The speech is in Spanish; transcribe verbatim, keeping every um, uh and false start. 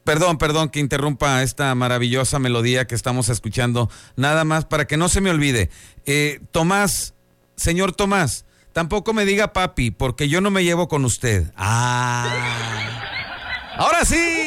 Perdón, perdón que interrumpa esta maravillosa melodía que estamos escuchando. Nada más para que no se me olvide. Eh, Tomás, señor Tomás, tampoco me diga papi, porque yo no me llevo con usted. Ah. Ahora sí.